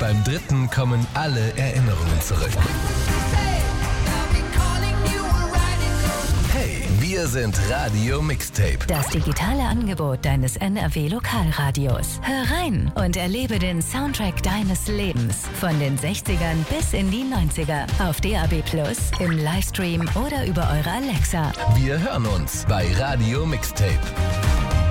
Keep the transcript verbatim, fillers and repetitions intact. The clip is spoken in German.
beim dritten kommen alle Erinnerungen zurück. Hey, wir sind Radio Mixtape. Das digitale Angebot deines N R W-Lokalradios. Hör rein und erlebe den Soundtrack deines Lebens. Von den sechzigern bis in die neunziger. Auf D A B plus, im Livestream oder über eure Alexa. Wir hören uns bei Radio Mixtape.